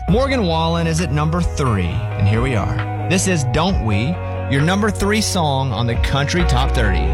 Morgan Wallen is at number 3, and here we are. This is Don't We, your number 3 song on the Country Top 30.